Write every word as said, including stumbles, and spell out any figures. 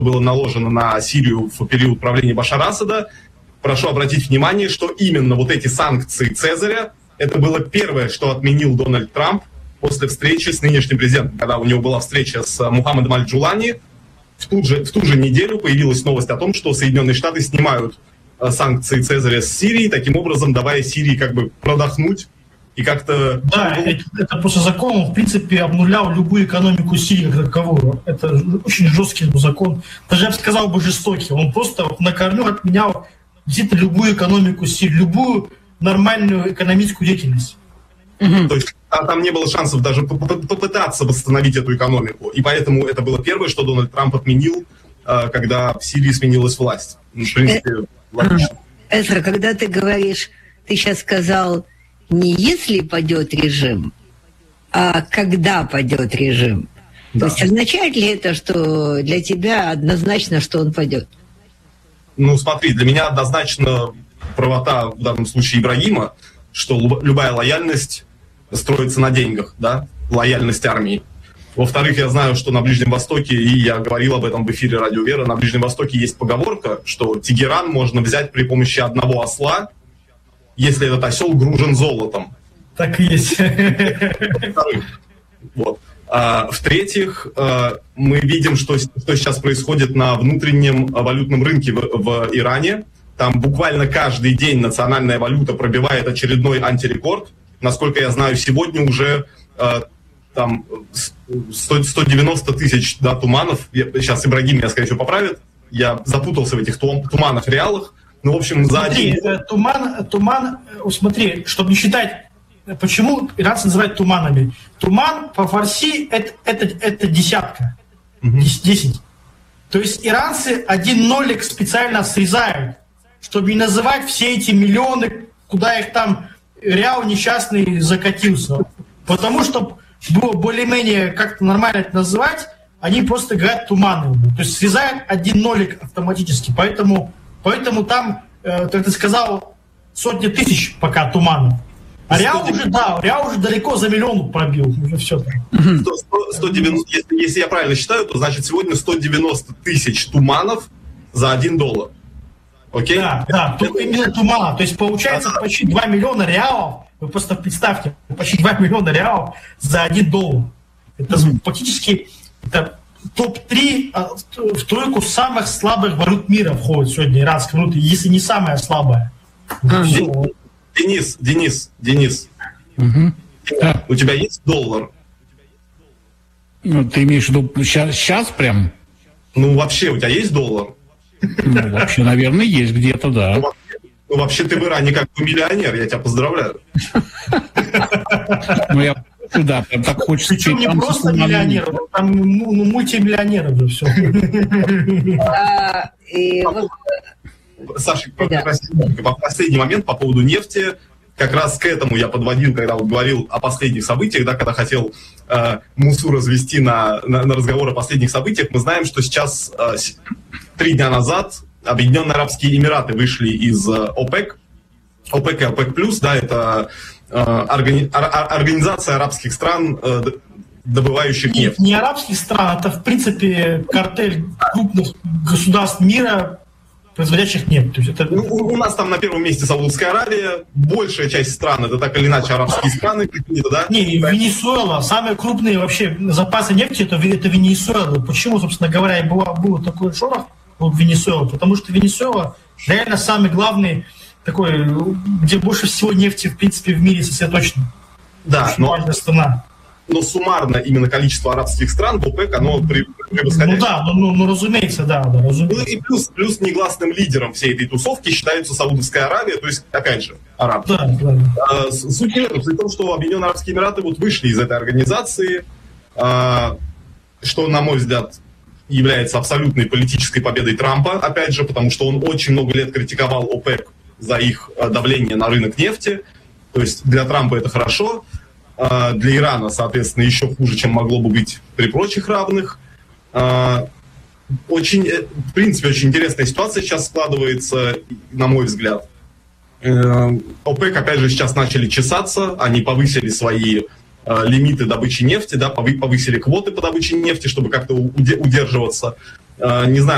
было наложено на Сирию в период правления Башара Асада. Прошу обратить внимание, что именно вот эти санкции Цезаря, это было первое, что отменил Дональд Трамп после встречи с нынешним президентом, когда у него была встреча с Мухаммадом Аль-Джулани. В ту же, в ту же неделю появилась новость о том, что Соединенные Штаты снимают санкции Цезаря с Сирии, таким образом давая Сирии как бы продохнуть и как-то... Да, это, это после закона, в принципе, обнулял любую экономику Сирии как таковую. Это очень жесткий закон. Даже, я бы сказал, бы жестокий. Он просто на корню отменял действительно любую экономику Сирии, любую нормальную экономическую деятельность. Mm-hmm. То есть а там не было шансов даже попытаться восстановить эту экономику. И поэтому это было первое, что Дональд Трамп отменил, когда в Сирии сменилась власть. В принципе, логично. Эзра, когда ты говоришь, ты сейчас сказал, не если падет режим, а когда падет режим. Да. То есть означает ли это, что для тебя однозначно, что он падет? Ну, смотри, для меня однозначно правота в данном случае Ибрагима, что любая лояльность строится на деньгах, да, лояльность армии. Во-вторых, я знаю, что на Ближнем Востоке, и я говорил об этом в эфире Радио Вера, на Ближнем Востоке есть поговорка, что Тегеран можно взять при помощи одного осла, если этот осел гружен золотом. Так и есть. Вот. А, в-третьих, а, мы видим, что, что сейчас происходит на внутреннем валютном рынке в, в Иране. Там буквально каждый день национальная валюта пробивает очередной антирекорд. Насколько я знаю, сегодня уже а, там сто, сто девяносто тысяч, да, туманов. Я, сейчас Ибрагим меня, скорее всего, поправит. Я запутался в этих тум, туманах реалах. Ну, в общем, за смотри, один... туман, туман, смотри, чтобы не считать, почему иранцы называют туманами. Туман по фарси это, это, это десятка, угу. десять. То есть иранцы один нолик специально срезают, чтобы не называть все эти миллионы, куда их там реал несчастный закатился. Потому что было более-менее как-то нормально это называть, они просто говорят туманы. То есть срезают один нолик автоматически. Поэтому, поэтому там, э, как ты сказал, сотни тысяч пока туманов. А реал уже, да, реал уже далеко за миллион пробил. Уже все там. сто, сто, сто девяносто, если, если я правильно считаю, то значит сегодня сто девяносто тысяч туманов за один доллар. Окей? Да, да, только именно тумана. То есть получается а, почти два миллиона реалов. Вы просто представьте, почти два миллиона реалов за один доллар. Это mm-hmm. фактически это топ три, в тройку самых слабых валют мира входит сегодня иранская валюта, если не самая слабая. Mm-hmm. Денис, Денис, Денис, угу. Да. У тебя есть доллар? Ну, ты имеешь в виду сейчас, сейчас прям? Ну, вообще, у тебя есть доллар? Ну, вообще, наверное, есть где-то, да. Ну, вообще, ну, вообще ты в Иране как бы миллионер, я тебя поздравляю. Ну, я, да, прям так хочется. Причем не просто миллионер, там ну, мультимиллионер уже все. Саша, да. В последний момент по поводу нефти, как раз к этому я подводил, когда вот говорил о последних событиях, да, когда хотел э, Мусу развести на, на, на разговор о последних событиях. Мы знаем, что сейчас, э, три дня назад, Объединенные Арабские Эмираты вышли из э, ОПЕК. ОПЕК и ОПЕК+, да, это э, органи, ор, организация арабских стран, э, добывающих нефть. Не арабских стран, это, в принципе, картель крупных государств мира, производящих нефть. То есть это... ну, у, у нас там на первом месте Саудовская Аравия, большая часть стран, это так или иначе арабские страны, да? Не, Венесуэла, самые крупные вообще запасы нефти, это, это Венесуэла. Почему, собственно говоря, и было, было такой шорох в Венесуэле? Потому что Венесуэла реально самый главный такой, где больше всего нефти, в принципе, в мире сосредоточено. Да, очень но... важная страна. Но суммарно именно количество арабских стран в ОПЕК, оно превосходящее. Ну да, ну, ну, ну разумеется, да. да разумеется. Ну и плюс, плюс негласным лидером всей этой тусовки считается Саудовская Аравия, то есть, опять же, арабы. Да, да. А, суть в том, что Объединенные Арабские Эмираты вот вышли из этой организации, а, что, на мой взгляд, является абсолютной политической победой Трампа, опять же, потому что он очень много лет критиковал ОПЕК за их давление на рынок нефти. То есть для Трампа это хорошо. Для Ирана, соответственно, еще хуже, чем могло бы быть при прочих равных. Очень, в принципе, очень интересная ситуация сейчас складывается, на мой взгляд. ОПЕК, опять же, сейчас начали чесаться, они повысили свои лимиты добычи нефти, да, повысили квоты по добыче нефти, чтобы как-то удерживаться. Не знаю,